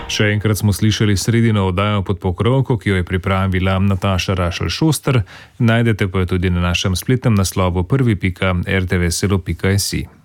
Še enkrat smo slišali sredino oddajo Pod pokrovko, ki jo je pripravila Nataša Rašelj-Šoster. Najdete pa jo tudi na našem spletnem naslovu prvi.rtvselo.si.